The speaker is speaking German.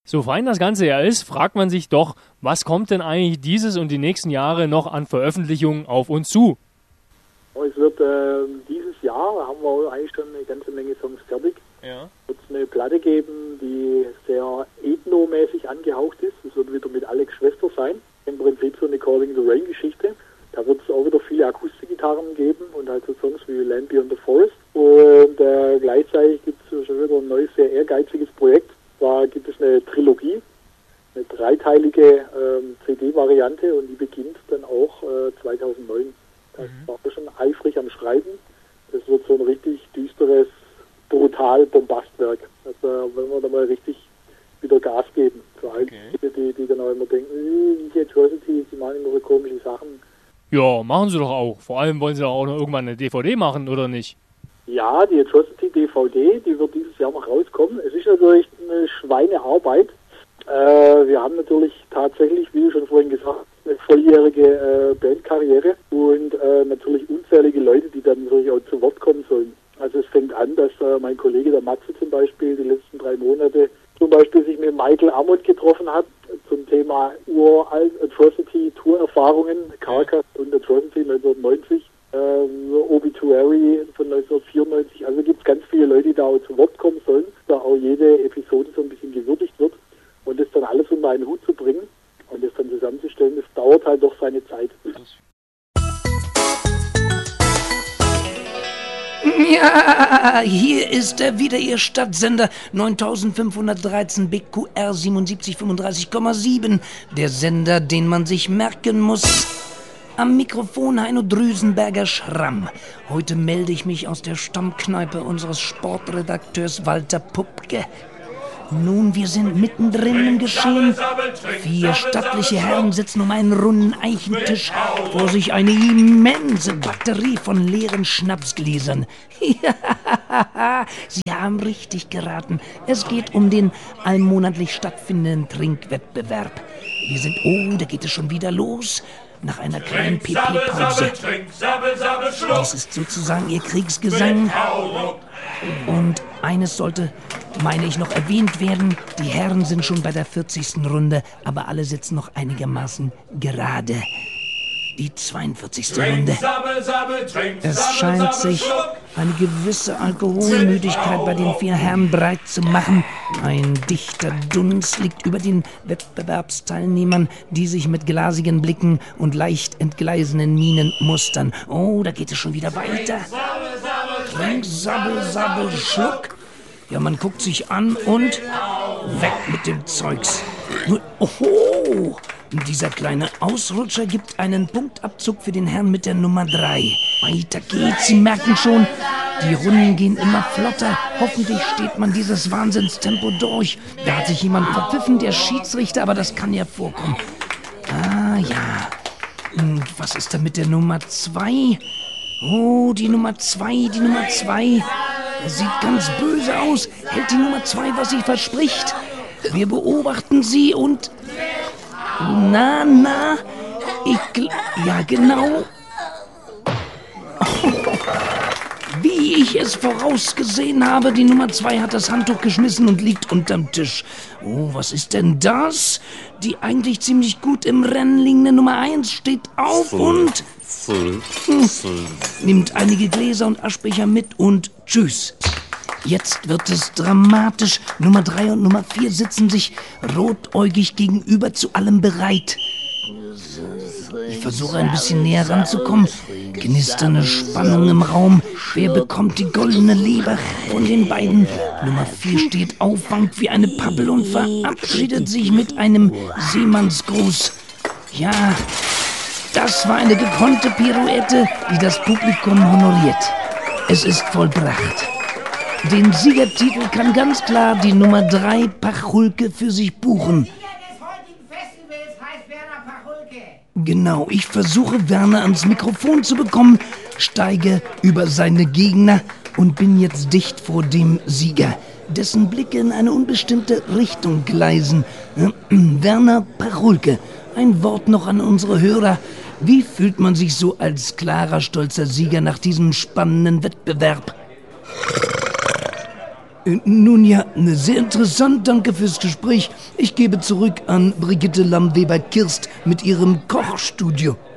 So fein das Ganze ja ist, fragt man sich doch, was kommt denn eigentlich dieses und die nächsten Jahre noch an Veröffentlichungen auf uns zu? Es wird dieses Jahr, haben wir eigentlich schon eine ganze Menge Songs fertig. Ja. Wird es eine Platte geben, die sehr ethnomäßig angehaucht ist. Es wird wieder mit Alex Schwester sein. Im Prinzip so eine Calling the Rain Geschichte. Da wird es auch wieder viele Akustikgitarren geben und halt so Songs wie Land Beyond the Forest. Und gleichzeitig gibt es schon wieder ein neues, sehr ehrgeiziges Projekt. Da gibt es eine Trilogie, eine dreiteilige CD-Variante und die beginnt dann auch 2009. Da war ich schon eifrig am Schreiben. Das wird so ein richtig düsteres, brutal Bombastwerk. Also wenn wir da mal richtig wieder Gas geben. Für all die dann auch immer denken, die Atrocity, die machen immer so komische Sachen. Ja, machen sie doch auch. Vor allem wollen sie doch auch noch irgendwann eine DVD machen, oder nicht? Ja, die Atrocity DVD, die wird dieses Jahr noch rauskommen. Es ist natürlich eine Schweinearbeit. Wir haben natürlich tatsächlich, wie du schon vorhin gesagt hast, eine volljährige Bandkarriere und natürlich unzählige Leute, die dann natürlich auch zu Wort kommen sollen. Also es fängt an, dass mein Kollege, der Matze zum Beispiel, die letzten 3 Monate zum Beispiel sich mit Michael Amott getroffen hat zum Thema Uralt Atrocity Tourerfahrungen, Carcass und Atrocity 1990, Obituary von 1994. Also gibt es ganz viele Leute, die da auch zu Wort kommen sollen, da auch jede Episode so ein bisschen gewürdigt wird und das dann alles unter einen Hut zu bringen und das dann zusammenzustellen, das dauert halt doch seine Zeit. Ja, hier ist er wieder, Ihr Stadtsender 9513 BQR 7735,7. Der Sender, den man sich merken muss. Am Mikrofon Heino Drüsenberger Schramm. Heute melde ich mich aus der Stammkneipe unseres Sportredakteurs Walter Pupke. Nun, wir sind mittendrin im Geschehen. 4 stattliche Herren sitzen um einen runden Eichentisch, vor sich eine immense Batterie von leeren Schnapsgläsern. Sie haben richtig geraten. Es geht um den allmonatlich stattfindenden Trinkwettbewerb. Wir sind, da geht es schon wieder los. Nach einer kleinen PP-Pause. Dies ist sozusagen Ihr Kriegsgesang. Und eines sollte, meine ich, noch erwähnt werden. Die Herren sind schon bei der 40. Runde, aber alle sitzen noch einigermaßen gerade. Die 42. Runde. Es scheint sich eine gewisse Alkoholmüdigkeit bei den 4 Herren breit zu machen. Ein dichter Dunst liegt über den Wettbewerbsteilnehmern, die sich mit glasigen Blicken und leicht entgleisenden Mienen mustern. Oh, da geht es schon wieder weiter. Trink, sabbel, sabbel, schluck. Ja, man guckt sich an und weg mit dem Zeugs. Oho! Dieser kleine Ausrutscher gibt einen Punktabzug für den Herrn mit der Nummer 3. Weiter geht's, Sie merken schon, die Runden gehen immer flotter. Hoffentlich steht man dieses Wahnsinnstempo durch. Da hat sich jemand verpfiffen, der Schiedsrichter, aber das kann ja vorkommen. Ah, ja. Und was ist da mit der Nummer 2? Oh, die Nummer 2. Das sieht ganz böse aus. Hält die Nummer 2, was sie verspricht? Wir beobachten sie und... Na, ja genau. Wie ich es vorausgesehen habe, die Nummer 2 hat das Handtuch geschmissen und liegt unterm Tisch. Oh, was ist denn das? Die eigentlich ziemlich gut im Rennen liegende Nummer 1 steht auf und... nimmt einige Gläser und Aschbecher mit und tschüss. Jetzt wird es dramatisch. Nummer 3 und Nummer 4 sitzen sich rotäugig gegenüber, zu allem bereit. Ich versuche ein bisschen näher ranzukommen. Knisternde Spannung im Raum. Wer bekommt die goldene Leber von den beiden? Nummer 4 steht auf, wankt wie eine Pappel und verabschiedet sich mit einem Seemannsgruß. Ja, das war eine gekonnte Pirouette, die das Publikum honoriert. Es ist vollbracht. Den Siegertitel kann ganz klar die Nummer 3 Pachulke für sich buchen. Genau, ich versuche Werner ans Mikrofon zu bekommen, steige über seine Gegner und bin jetzt dicht vor dem Sieger, dessen Blicke in eine unbestimmte Richtung gleisen. Werner Pachulke, ein Wort noch an unsere Hörer. Wie fühlt man sich so als klarer, stolzer Sieger nach diesem spannenden Wettbewerb? Nun ja, sehr interessant, danke fürs Gespräch. Ich gebe zurück an Brigitte Lamm-Weber-Kirst mit ihrem Kochstudio.